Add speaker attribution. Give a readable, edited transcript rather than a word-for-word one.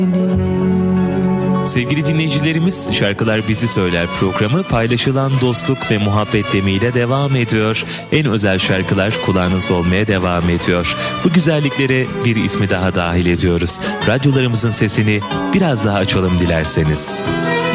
Speaker 1: Sevgili dinleyicilerimiz, Şarkılar Bizi Söyler programı paylaşılan dostluk ve muhabbet demiyle devam ediyor. En özel şarkılar kulağınız olmaya devam ediyor. Bu güzelliklere bir ismi daha dahil ediyoruz. Radyolarımızın sesini biraz daha açalım dilerseniz.